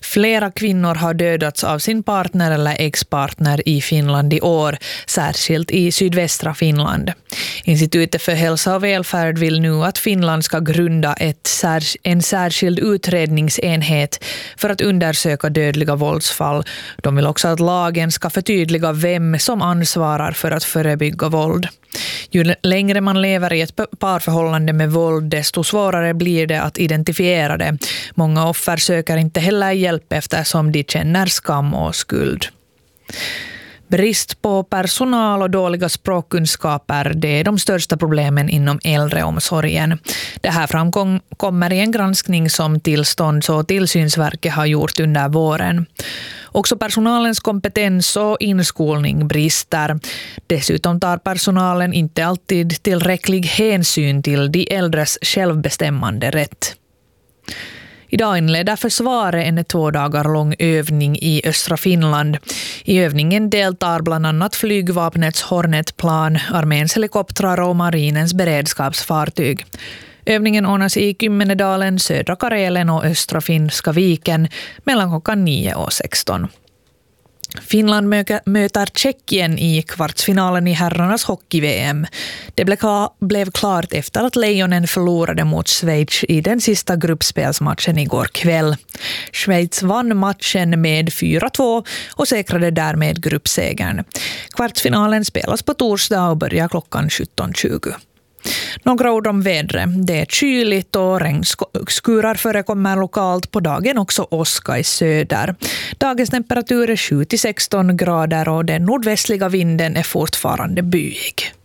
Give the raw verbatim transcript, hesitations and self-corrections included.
Flera kvinnor har dödats av sin partner eller ex-partner i Finland i år, särskilt i sydvästra Finland. Institutet för hälsa och välfärd vill nu att Finland ska grunda ett särs- en särskild utredningsenhet för att undersöka dödliga våldsfall. De vill också att lagen ska förtydliga vem som ansvarar för att förebygga våld. Ju längre man lever i ett parförhållande med våld, desto svårare blir det att identifiera det. Många offer söker inte heller hjälp eftersom de känner skam och skuld. Brist på personal och dåliga språkkunskaper, det är de största problemen inom äldreomsorgen. Det här framkommer i en granskning som Tillstånds- och tillsynsverket har gjort under våren. Också personalens kompetens och inskolning brister. Dessutom tar personalen inte alltid tillräcklig hänsyn till de äldres självbestämmande rätt. Idag inleder försvaret en två dagar lång övning i östra Finland. I övningen deltar bland annat flygvapnets Hornet-plan, arméns helikoptrar och marinens beredskapsfartyg. Övningen ordnas i Kymmenedalen, södra Karelen och östra Finska viken mellan klockan nio och sexton. Finland möter Tjeckien i kvartsfinalen i herrarnas hockey-V M. Det blev klart efter att Lejonen förlorade mot Schweiz i den sista gruppspelsmatchen igår kväll. Schweiz vann matchen med fyra två och säkrade därmed gruppsegern. Kvartsfinalen spelas på torsdag och börjar klockan sjutton tjugo. Några ord om vädret. Det är kyligt och regnskurar förekommer lokalt, på dagen också åska i söder. Dagens temperatur är sju till sexton grader och den nordvästliga vinden är fortfarande byig.